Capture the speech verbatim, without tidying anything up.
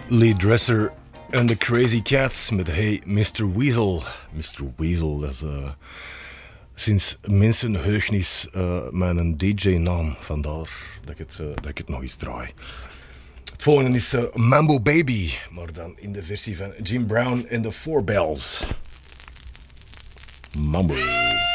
Lee Dresser en The Crazy Cats met Hey mister Weasel. mister Weasel, dat is uh, sinds mensenheugenis uh, mijn D J-naam. Vandaar dat ik, het, uh, dat ik het nog eens draai. Het volgende is uh, Mambo Baby, maar dan in de versie van Jim Brown en de Four Bells. Mambo.